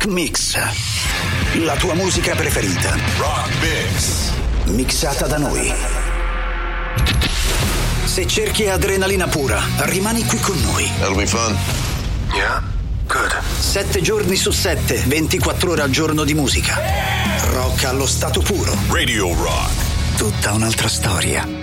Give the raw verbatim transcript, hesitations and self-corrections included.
Rock Mix. La tua musica preferita. Rock Mix. Mixata da noi. Se cerchi adrenalina pura, rimani qui con noi. That'll be fun. Yeah? Good. Sette giorni su sette, ventiquattro ore al giorno di musica. Rock allo stato puro. Radio Rock. Tutta un'altra storia.